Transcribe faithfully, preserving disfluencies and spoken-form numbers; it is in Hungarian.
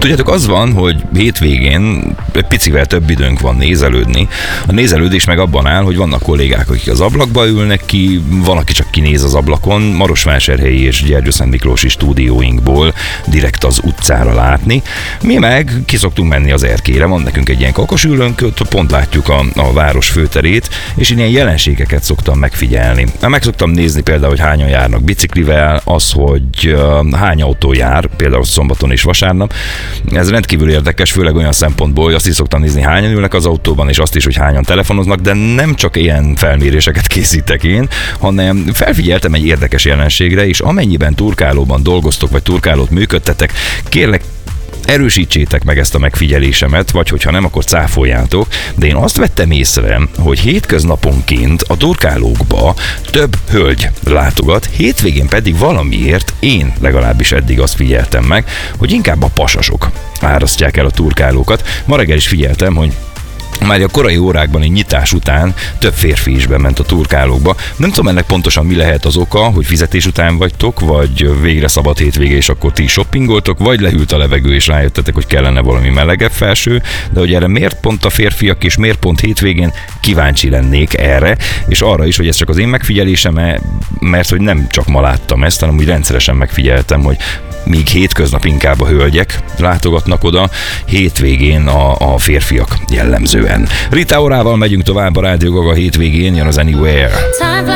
Tudjátok, az van, hogy hétvégén egy picivel több időnk van nézelődni. A nézelődés meg abban áll, hogy vannak kollégák, akik az ablakba ülnek ki, van, aki csak kinéz az ablakon, Marosvásárhelyi és Gyergyószentmiklósi stúdióinkból direkt az utcára látni. Mi meg ki szoktunk menni az erkére, van nekünk egy ilyen kakosülőnk, ott pont látjuk a, a város főterét, és én ilyen jelenségeket szoktam megfigyelni. Meg szoktam nézni például, hogy hányan járnak biciklivel, az, hogy uh, hány autó jár, például szombaton és vasárnap. Ez rendkívül érdekes, főleg olyan szempontból, hogy azt is szoktam nézni, hányan ülnek az autóban, és azt is, hogy hányan telefonoznak, de nem csak ilyen felméréseket készítek én, hanem felfigyeltem egy érdekes jelenségre, és amennyiben turkálóban dolgoztok, vagy turkálót működtetek, kérlek, erősítsétek meg ezt a megfigyelésemet, vagy hogyha nem, akkor cáfoljátok, de én azt vettem észre, hogy hétköznaponként a turkálókba több hölgy látogat, hétvégén pedig valamiért én legalábbis eddig azt figyeltem meg, hogy inkább a pasasok árasztják el a turkálókat. Ma reggel is figyeltem, hogy már a korai órákban, egy nyitás után több férfi is bement a turkálókba. Nem tudom ennek pontosan mi lehet az oka, hogy fizetés után vagytok, vagy végre szabad hétvége, és akkor ti shoppingoltok, vagy lehűlt a levegő, és rájöttetek, hogy kellene valami melegebb felső, de hogy erre miért pont a férfiak, és miért pont hétvégén, kíváncsi lennék erre, és arra is, hogy ez csak az én megfigyelésem, mert hogy nem csak ma láttam ezt, hanem úgy rendszeresen megfigyeltem, hogy míg hétköznap inkább a hölgyek látogatnak oda, hétvégén a, a férfiak jellemzően. Rita Orával megyünk tovább a Rádió Gaga hétvégén, jön az Anywhere.